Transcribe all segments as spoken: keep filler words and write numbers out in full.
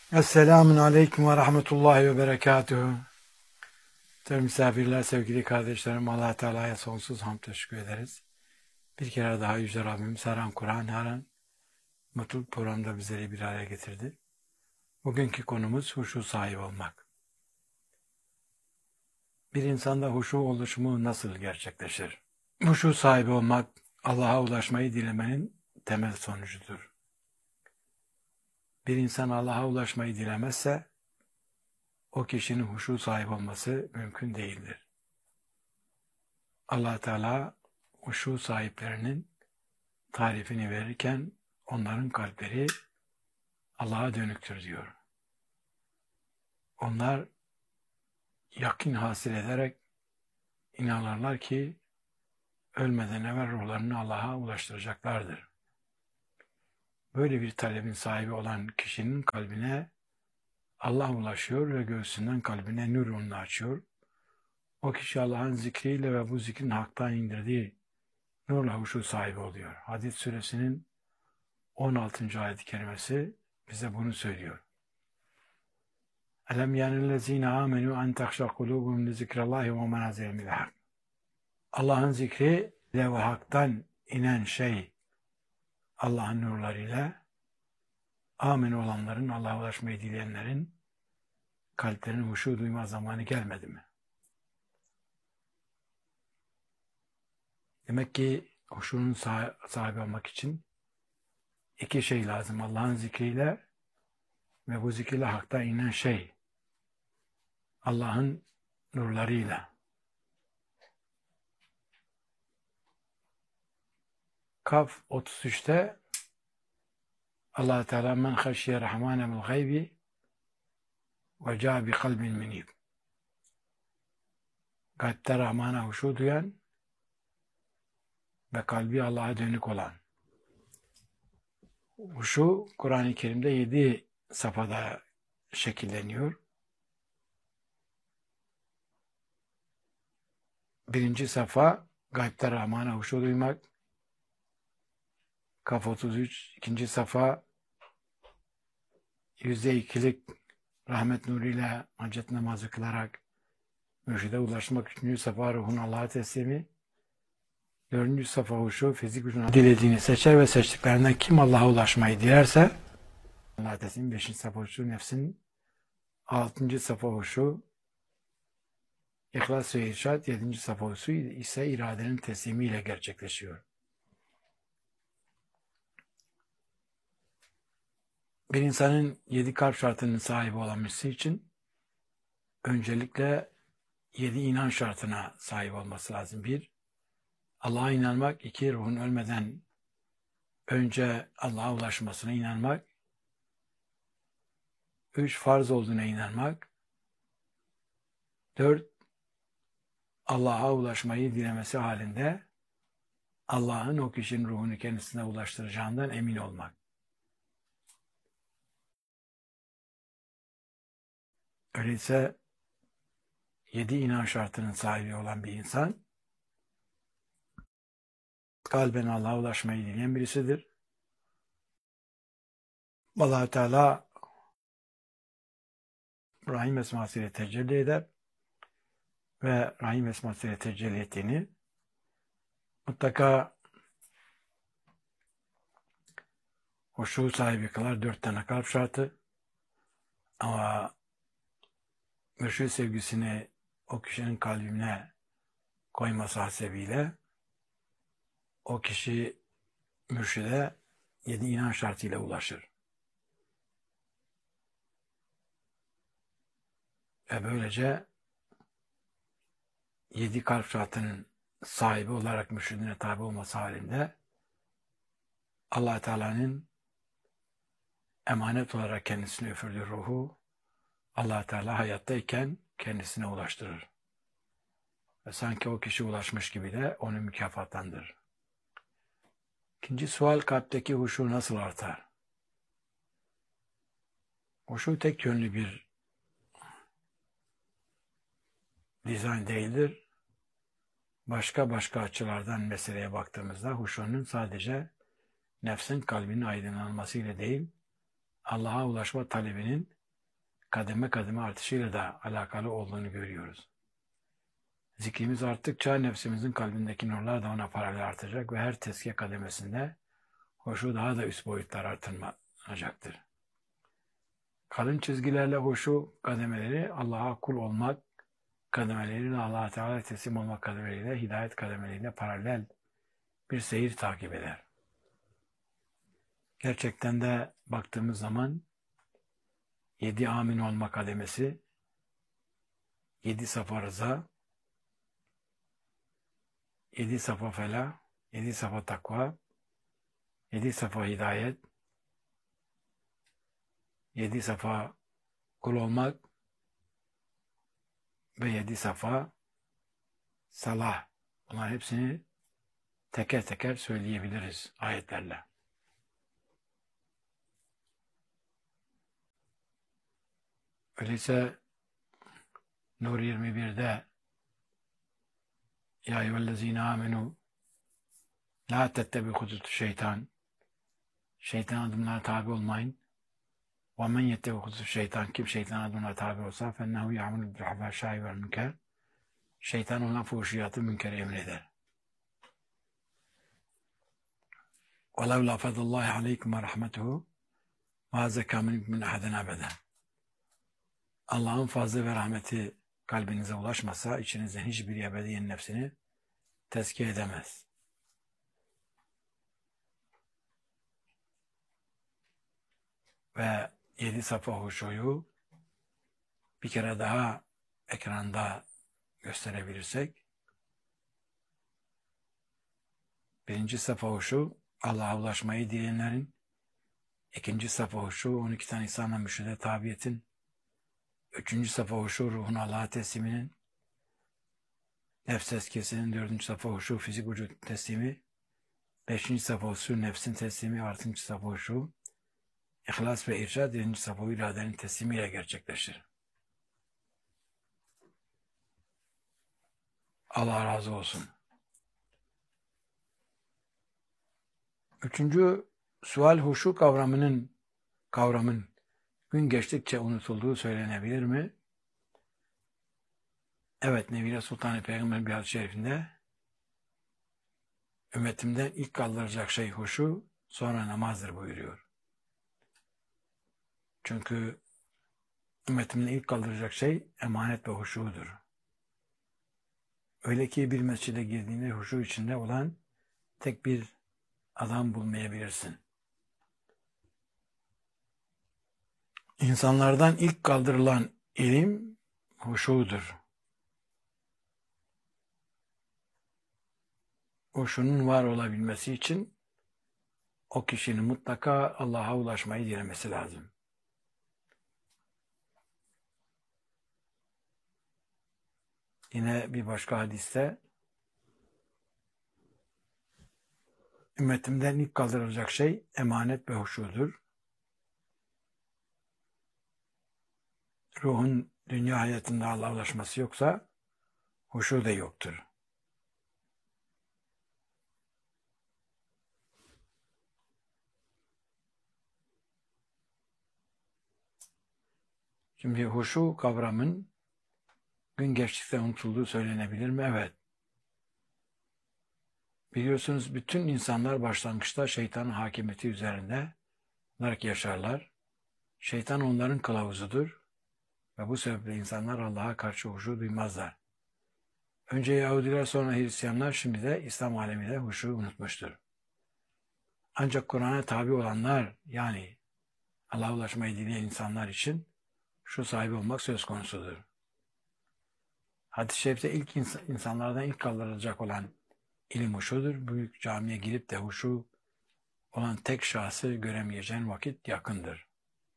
Esselamun Aleyküm ve Rahmetullahi ve Berekatuhu. Değerli misafirler, sevgili kardeşlerim, Allah Teala'ya sonsuz hamd teşekkür ederiz. Bir kere daha Yüce Rabbimiz her an Kur'an, her an mutluluk programda bizleri bir araya getirdi. Bugünkü konumuz huşu sahibi olmak. Bir insanda huşu oluşumu nasıl gerçekleşir? Huşu sahibi olmak, Allah'a ulaşmayı dilemenin temel sonucudur. Bir insan Allah'a ulaşmayı dilemezse, o kişinin huşu sahibi olması mümkün değildir. Allah Teala huşu sahiplerinin tarifini verirken onların kalpleri Allah'a dönüktür diyor. Onlar yakin hasıl ederek inanırlar ki ölmeden evvel ruhlarını Allah'a ulaştıracaklardır. Böyle bir talebin sahibi olan kişinin kalbine Allah ulaşıyor ve göğsünden kalbine nurunu açıyor. O kişi Allah'ın zikriyle ve bu zikrin haktan indirdiği nurla huşu sahibi oluyor. Hadid suresinin on altıncı ayet-i kerimesi bize bunu söylüyor. Elem yanellezine amenu en tahşa kulubum li zikrallahi ve menazil minel hak. Allah'ın zikri ve haktan inen şey Allah'ın nurlarıyla amin olanların, Allah'a ulaşmayı dileyenlerin kalplerinin huşu duyma zamanı gelmedi mi? Demek ki huşunun sahibi olmak için iki şey lazım. Allah'ın zikriyle ve bu zikirle hakta inen şey Allah'ın nurlarıyla. Kaf otuz üçte Allah Teala men haşiye rahmane bil gaybi ve ca bi kalbin minib. Gaybte Rahman'a huşu duyan ve kalbi Allah'a dönük olan. Huşu Kur'an-ı Kerim'de yedi safhada şekilleniyor. Birinci safa gaybte Rahman'a huşu duymak. Kaf otuz üç. İkinci safa yüzde ikilik rahmet nuruyla hacet namazı kılarak mürşide ulaşmak. Üçüncü safa ruhun Allah'a teslimi. Dördüncü safa huşu fizik gücünü dilediğini seçer ve seçtiklerinden kim Allah'a ulaşmayı dilerse Allah'a teslim. Beşinci safa huşu nefsin. Altıncı safa huşu İhlas ve irşad. Yedinci safa huşu ise iradenin teslimiyle gerçekleşiyor. Bir insanın yedi kalp şartının sahibi olabilmesi için öncelikle yedi inan şartına sahip olması lazım. Bir, Allah'a inanmak. İki, ruhun ölmeden önce Allah'a ulaşmasına inanmak. Üç, farz olduğuna inanmak. Dört, Allah'a ulaşmayı dilemesi halinde Allah'ın o kişinin ruhunu kendisine ulaştıracağından emin olmak. Öyleyse yedi inan şartının sahibi olan bir insan kalben Allah'a ulaşmayı dileyen birisidir. Allah Teala Rahim esmasıyla tecelli eder ve Rahim esmasıyla tecelli ettiğini mutlaka huşu sahibi kılar. Dört tane kalp şartı. Ama mürşid sevgisini o kişinin kalbine koyması hasebiyle o kişi mürşide yedi inan şartıyla ulaşır. Ve böylece yedi kalp şartının sahibi olarak mürşidine tabi olması halinde Allah Teala'nın emanet olarak kendisine üfürdüğü ruhu Allah Teala hayattayken kendisine ulaştırır. Ve sanki o kişi ulaşmış gibi de onu mükafatlandırır. İkinci sual, kalpteki huşu nasıl artar? Huşu tek yönlü bir dizayn değildir. Başka başka açılardan meseleye baktığımızda huşunun sadece nefsin kalbinin aydınlanmasıyla değil, Allah'a ulaşma talebinin kademe kademe artışıyla da alakalı olduğunu görüyoruz. Zikrimiz arttıkça nefsimizin kalbindeki nurlar da ona paralel artacak ve her tezkiye kademesinde huşu daha da üst boyutlar artırılacaktır. Kalın çizgilerle huşu kademeleri Allah'a kul olmak kademeleriyle Allah-u Teala teslim olmak kademeleriyle hidayet kademeleriyle paralel bir seyir takip eder. Gerçekten de baktığımız zaman yedi amin olma kademesi, yedi safa rıza, yedi safa felah, yedi safa takva, yedi safa hidayet, yedi safa kul olmak ve yedi safa salah. Bunların hepsini teker teker söyleyebiliriz ayetlerle. Öyleyse Nur yirmi birde Ya eyyühellezine amenu la tettebi hudutu şeytan, şeytan adımlarına tabi olmayın. Ve men yettebi hudutu şeytan, kim şeytan adımlarına tabi olsa fennehu ya'mulu bil fahşai vel münker, şeytan ona fuhşiyatı münkeri emreder. وَلَوْ لَا فَضْلُ اللّٰهِ عَلَيْكُمْ وَرَحْمَتُهُ مَا زَكَّى مِنْكُمْ مِنْ أَحَدٍ أَبَدًا. Allah'ın fazlı ve rahmeti kalbinize ulaşmasa içinizden hiçbir ebediyen nefsini tezkiye edemez. Ve yedi safa huşuyu bir kere daha ekranda gösterebilirsek, birinci safa huşu Allah'a ulaşmayı dileyenlerin, ikinci safa huşu on iki tane İslam'a mürşide tabiyetin, üçüncü safa huşu ruhun Allah'a tesliminin, nefs tezkiyesinin, dördüncü safa huşu fizik vücut teslimi, beşinci safa huşu nefsin teslimi, altıncı safa huşu İhlas ve irşad, yedinci safa iradenin teslimiyle gerçekleşir. Allah razı olsun. Üçüncü sual huşu kavramının kavramın gün geçtikçe unutulduğu söylenebilir mi? Evet, Nebi Sultan Peygamber'in bir hadis-i şerifinde ümmetimden ilk kaldıracak şey huşu, sonra namazdır buyuruyor. Çünkü ümmetimden ilk kaldıracak şey emanet ve huşudur. Öyle ki bir mescide girdiğinde huşu içinde olan tek bir adam bulmayabilirsin. İnsanlardan ilk kaldırılan ilim huşudur. Huşunun var olabilmesi için o kişinin mutlaka Allah'a ulaşmayı dilemesi lazım. Yine bir başka hadiste ümmetimden ilk kaldırılacak şey emanet ve huşudur. Ruhun dünya hayatında Allah'a ulaşması yoksa huşu da yoktur. Şimdi huşu kavramın gün geçtikçe unutulduğu söylenebilir mi? Evet. Biliyorsunuz bütün insanlar başlangıçta şeytanın hakimiyeti üzerinde olarak yaşarlar. Şeytan onların kılavuzudur ve bu sebeple insanlar Allah'a karşı huşu duymazlar. Önce Yahudiler, sonra Hristiyanlar, şimdi de İslam aleminde huşu unutmuştur. Ancak Kur'an'a tabi olanlar, yani Allah'a ulaşmayı dileyen insanlar için şu sahibi olmak söz konusudur. Hadis-i şerifte ilk ins insanlardan ilk kaldırılacak olan ilim huşudur. Büyük camiye girip de huşu olan tek şahsı göremeyeceğin vakit yakındır.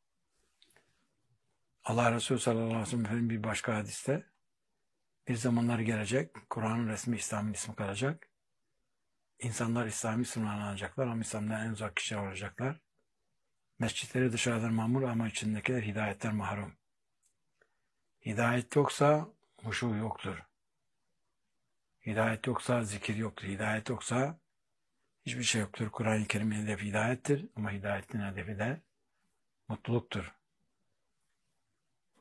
Allah Resulü sallallahu aleyhi ve sellem bir başka hadiste bir zamanlar gelecek, Kur'an'ın resmi İslam'ın ismi kalacak. İnsanlar İslami sınırlanacaklar ama İslam'dan en uzak kişiler olacaklar. Mescitleri dışarıdan mamur ama içindekiler hidayetten mahrum. Hidayet yoksa huşu yoktur. Hidayet yoksa zikir yoktur. Hidayet yoksa hiçbir şey yoktur. Kur'an-ı Kerim'in hedefi hidayettir ama hidayetin hedefi de mutluluktur.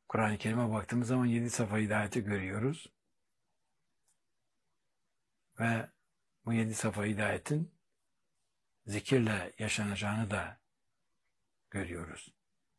Kur'an-ı Kerim'e baktığımız zaman yedi safa hidayeti görüyoruz. Ve bu yedi safa hidayetin zikirle yaşanacağını da görüyoruz.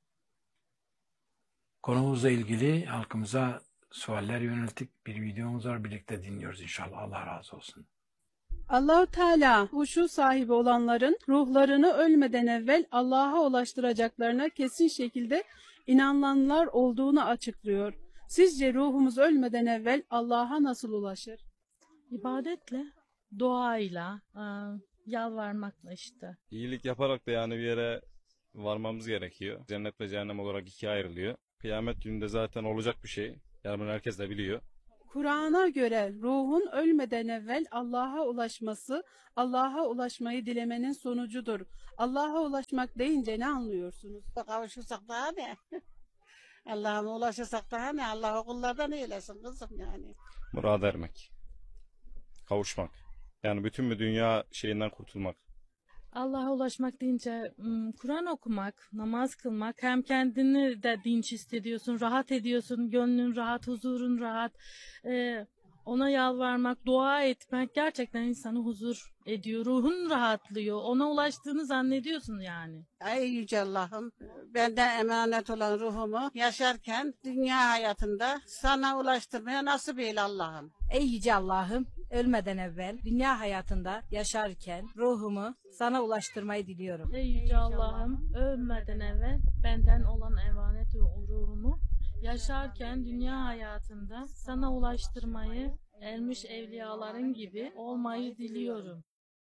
Konumuzla ilgili halkımıza sualler yönelttik. Bir videomuz var, birlikte dinliyoruz inşallah. Allah razı olsun. Allah-u Teala huşu sahibi olanların ruhlarını ölmeden evvel Allah'a ulaştıracaklarına kesin şekilde inananlar olduğunu açıklıyor. Sizce ruhumuz ölmeden evvel Allah'a nasıl ulaşır? İbadetle, duayla, e, yalvarmakla işte. İyilik yaparak da yani bir yere varmamız gerekiyor. Cennet ve cehennem olarak ikiye ayrılıyor. Kıyamet gününde zaten olacak bir şey. Yani bunu herkes de biliyor. Kur'an'a göre ruhun ölmeden evvel Allah'a ulaşması, Allah'a ulaşmayı dilemenin sonucudur. Allah'a ulaşmak deyince ne anlıyorsunuz? Kavuşursak daha ne? Allah'ıma ulaşırsak daha ne? Allah okullardan eylesin kızım yani. Murad ermek. Kavuşmak. Yani bütün bir dünya şeyinden kurtulmak. Allah'a ulaşmak deyince m, Kur'an okumak, namaz kılmak, hem kendini de dinç hissediyorsun, rahat ediyorsun, gönlün rahat, huzurun rahat. E, ona yalvarmak, dua etmek gerçekten insanı huzur ediyor, ruhun rahatlıyor. Ona ulaştığını zannediyorsun yani. Ey Yüce Allah'ım, benden emanet olan ruhumu yaşarken dünya hayatında sana ulaştırmaya nasip eyle Allah'ım. Ey Yüce Allah'ım, ölmeden evvel dünya hayatında yaşarken ruhumu sana ulaştırmayı diliyorum. Ey Yüce Allah'ım, ölmeden evvel benden olan emanet ve ruhumu yaşarken dünya hayatında sana ulaştırmayı, ermiş evliyaların gibi olmayı diliyorum.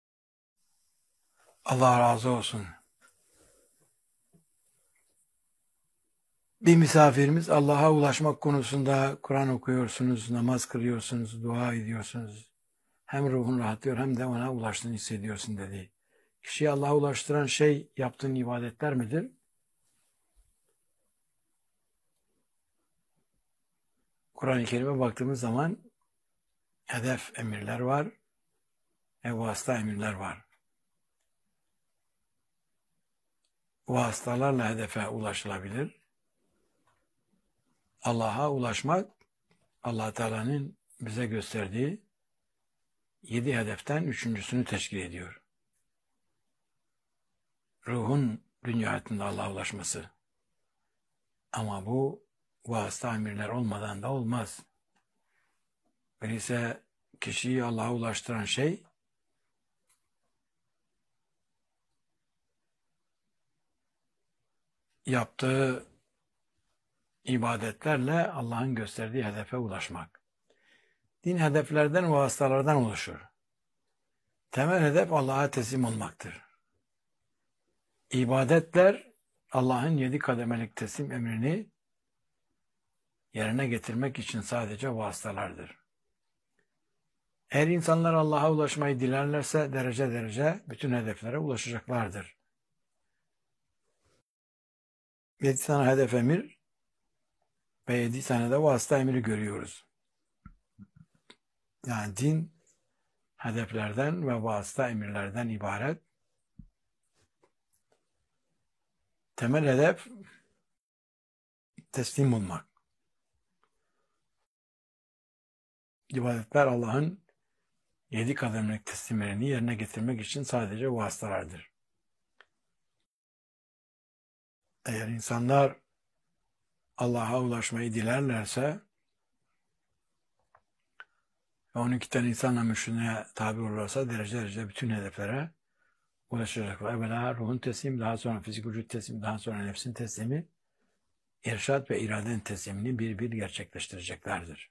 Allah razı olsun. Bir misafirimiz Allah'a ulaşmak konusunda Kur'an okuyorsunuz, namaz kılıyorsunuz, dua ediyorsunuz. Hem ruhun rahatlıyor hem de ona ulaştığını hissediyorsun dedi. Kişiyi Allah'a ulaştıran şey yaptığın ibadetler midir? Kur'an-ı Kerim'e baktığımız zaman hedef emirler var ve vasıta emirler var. Vasıtalarla hedefe ulaşılabilir. Allah'a ulaşmak, Allah Teala'nın bize gösterdiği yedi hedeften üçüncüsünü teşkil ediyor. Ruhun dünya hayatında Allah'a ulaşması. Ama bu vasıta emirler olmadan da olmaz. Öyleyse kişiyi Allah'a ulaştıran şey yaptığı ibadetlerle Allah'ın gösterdiği hedefe ulaşmak. Din hedeflerden ve vasıtalardan oluşur. Temel hedef Allah'a teslim olmaktır. İbadetler Allah'ın yedi kademelik teslim emrini yerine getirmek için sadece vasıtalardır. Eğer insanlar Allah'a ulaşmayı dilerlerse derece derece bütün hedeflere ulaşacaklardır. Yedi tane hedef emir ve yedi tane de vasıta emiri görüyoruz. Yani din hedeflerden ve vasıta emirlerden ibaret. Temel hedef teslim olmak. İbadetler Allah'ın yedi kademelik teslimlerini yerine getirmek için sadece vasıtalardır. Eğer insanlar Allah'a ulaşmayı dilerlerse ve on iki tane insanla müşrine tabi olursa derece derece bütün hedeflere ulaşacaklar. Evvela ruhun teslimi, daha sonra fizik vücut teslimi, daha sonra nefsin teslimi, irşad ve iradenin teslimini bir bir gerçekleştireceklerdir.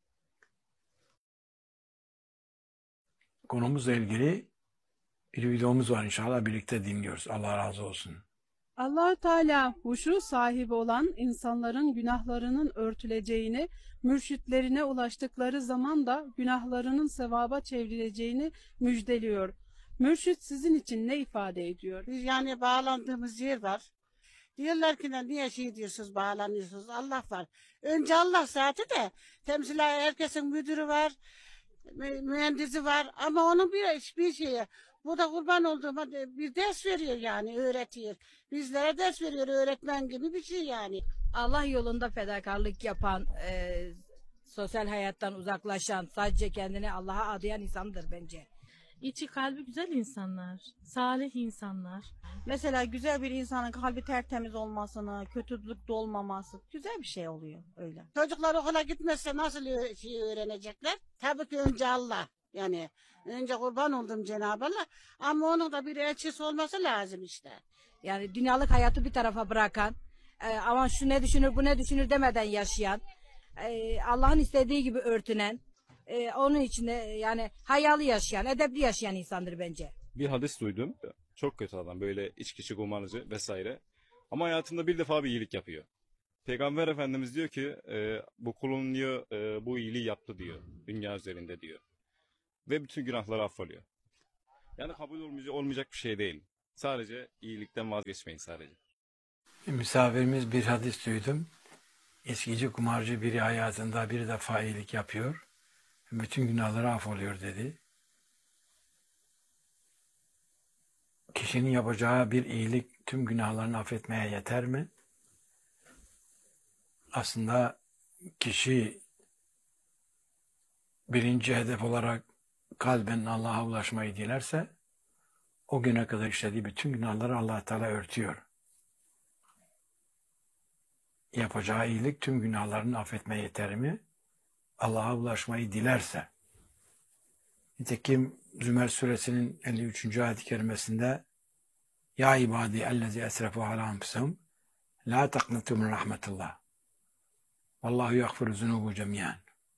Konumuzla ilgili bir videomuz var, inşallah birlikte dinliyoruz. Allah razı olsun. Allah-u Teala huşu sahibi olan insanların günahlarının örtüleceğini, mürşitlerine ulaştıkları zaman da günahlarının sevaba çevrileceğini müjdeliyor. Mürşit sizin için ne ifade ediyor? Biz yani bağlandığımız yer var. Diyorlar ki ne, niye şey diyorsunuz, bağlanıyorsunuz? Allah var. Önce Allah zaten de temsilen herkesin müdürü var, mü- mühendisi var ama onun bir, bir şeye, bu da kurban olduğuma de- bir ders veriyor yani, öğretiyor. Bizlere ders veriyor, öğretmen gibi bir şey yani. Allah yolunda fedakarlık yapan, e, sosyal hayattan uzaklaşan, sadece kendini Allah'a adayan insandır bence. İçi kalbi güzel insanlar, salih insanlar. Mesela güzel bir insanın kalbi tertemiz olmasını, kötülükte olmaması güzel bir şey oluyor öyle. Çocuklar okula gitmezse nasıl ö- şey öğrenecekler? Tabii ki önce Allah. Yani önce kurban oldum Cenab-ı Allah. Ama onun da bir elçisi olması lazım işte. Yani dünyalık hayatı bir tarafa bırakan, e, ama şu ne düşünür bu ne düşünür demeden yaşayan, e, Allah'ın istediği gibi örtünen, e, onun içinde yani hayalı yaşayan, edepli yaşayan insandır bence. Bir hadis duydum. Çok kötü adam, böyle içkici, kumarcı vesaire. Ama hayatında bir defa bir iyilik yapıyor. Peygamber Efendimiz diyor ki e, bu kulun diyor e, bu iyiliği yaptı diyor. Dünya üzerinde diyor. Ve bütün günahları affoluyor. Yani kabul olmayacak, olmayacak bir şey değil. Sadece iyilikten vazgeçmeyin sadece. Misafirimiz bir hadis duydum. İçkici, kumarcı biri hayatında bir defa iyilik yapıyor. Bütün günahları affoluyor dedi. Kişinin yapacağı bir iyilik tüm günahlarını affetmeye yeter mi? Aslında kişi birinci hedef olarak kalben Allah'a ulaşmayı dilerse o güne kadar işlediği bütün günahları Allah Teala örtüyor. Yapacağı iyilik tüm günahlarını affetmeye yeter mi? Allah'a ulaşmayı dilerse. Nitekim Zümer suresinin elli üçüncü ayet-i kerimesinde Ya ibadi ellezî esrefu alâ anfusihim la taqnatû min rahmetullah. Vallahu yaghfiru zunubu cemiyan.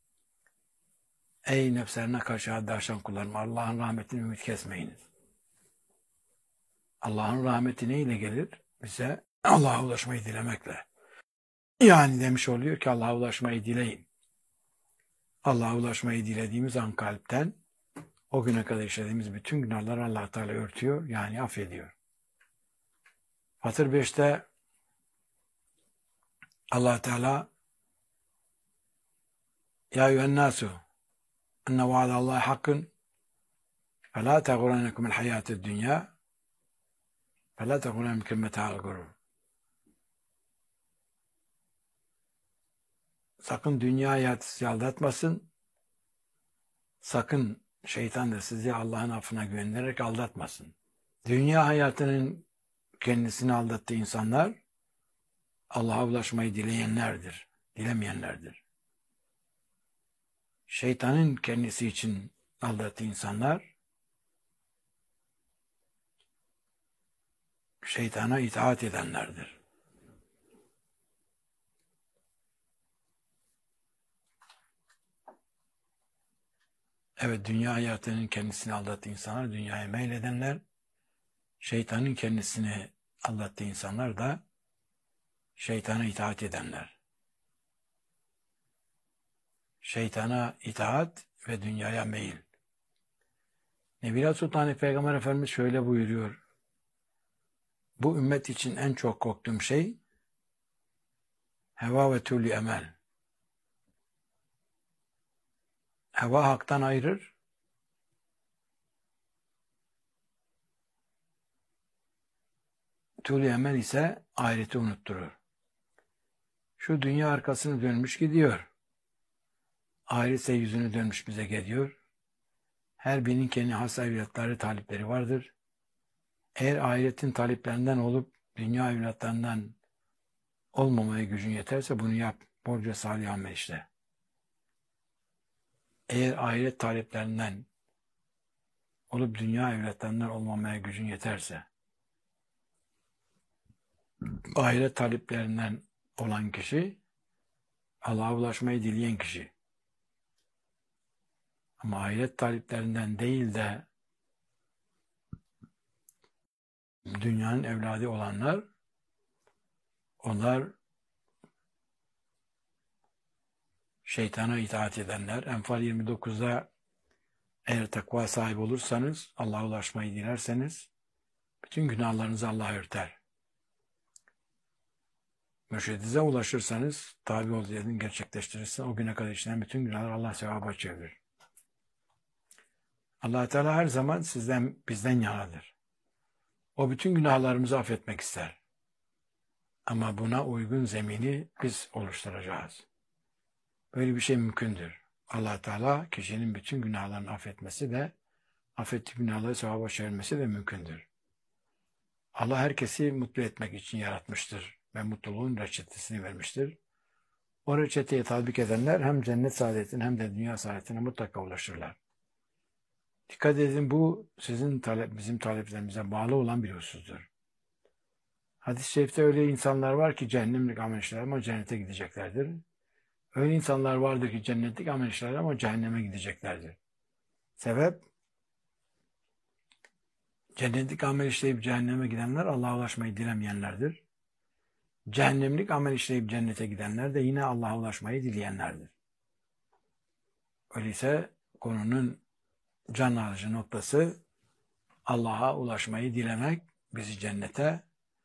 Ey nefslerine karşı haddi aşan kullarım, Allah'ın rahmetini ümit kesmeyiniz. Allah'ın rahmeti neyle gelir? Bize Allah'a ulaşmayı dilemekle. Yani demiş oluyor ki Allah'a ulaşmayı dileyin. Allah'a ulaşmayı dilediğimiz an kalpten o güne kadar işlediğimiz bütün günahları Allah Teala örtüyor, yani affediyor. Fatır beşte Allah Teala Ya eyyühennâsû enne vaadallahi hakkın felâ teğurannekumul hayâtid dünya felâ teğurannekum metâ'l gurur. Sakın dünya hayatı sizi aldatmasın. Sakın şeytan da sizi Allah'ın affına güvenerek aldatmasın. Dünya hayatının kendisini aldattığı insanlar Allah'a ulaşmayı dileyenlerdir, dilemeyenlerdir. Şeytanın kendisi için aldattığı insanlar şeytana itaat edenlerdir. Evet, dünya hayatının kendisini aldattığı insanlar, dünyaya meyledenler, şeytanın kendisini aldattığı insanlar da şeytana itaat edenler. Şeytana itaat ve dünyaya meyil. Nebilat Sultan Peygamber Efendimiz şöyle buyuruyor. Bu ümmet için en çok korktuğum şey heva ve tülü emel. Heva haktan ayırır. Tülü emel ise ahireti unutturur. Şu dünya arkasını dönmüş gidiyor. Ahiret ise yüzünü dönmüş bize geliyor. Her birinin kendi has evlatları, talipleri vardır. Eğer ahiretin taliplerinden olup dünya evlatlarından olmamaya gücün yeterse bunu yap. Borca salih amel işte. Eğer ahiret taliplerinden olup dünya evlatlarından olmamaya gücün yeterse, ahiret taliplerinden olan kişi, Allah'a ulaşmayı dileyen kişi. Ama ahiret taliplerinden değil de dünyanın evladı olanlar, onlar şeytana itaat edenler. Enfal yirmi dokuzda eğer takva sahibi olursanız, Allah'a ulaşmayı dilerseniz, bütün günahlarınızı Allah örter. Mürşidinize ulaşırsanız, tabi ol dedin, gerçekleştirirsen, o güne kadar işlenen bütün günahlar Allah sevaba çevirir. Allah Teala her zaman sizden, bizden yanadır. O bütün günahlarımızı affetmek ister. Ama buna uygun zemini biz oluşturacağız. Böyle bir şey mümkündür. Allah Teala kişinin bütün günahlarını affetmesi de, affettiği günahları sevaba çevirmesi de mümkündür. Allah herkesi mutlu etmek için yaratmıştır ve mutluluğun reçetesini vermiştir. O reçeteyi tatbik edenler hem cennet saadetine hem de dünya saadetine mutlaka ulaşırlar. Dikkat edin, bu sizin talep, bizim taleplerimize bağlı olan bir husustur. Hadis-i şerifte öyle insanlar var ki cehennemlik amel işler ama cennete gideceklerdir. Öyle insanlar vardır ki cennetlik amel işler ama cehenneme gideceklerdir. Sebep? Cennetlik amel işleyip cehenneme gidenler Allah'a ulaşmayı dilemeyenlerdir. Cehennemlik amel işleyip cennete gidenler de yine Allah'a ulaşmayı dileyenlerdir. Öyleyse konunun can alıcı noktası Allah'a ulaşmayı dilemek, bizi cennete